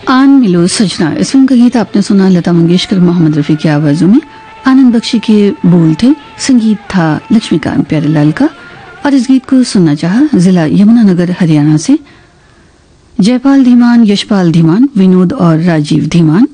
आन मिलो सजना, इस फिल्म का गीत आपने सुना लता मंगेशकर मोहम्मद रफी की आवाजों में। आनंद बख्शी के बोल थे, संगीत था लक्ष्मीकांत प्यारेलाल का। और इस गीत को सुनना चाहा जिला यमुनानगर हरियाणा से जयपाल धीमान, यशपाल धीमान, विनोद और राजीव धीमान।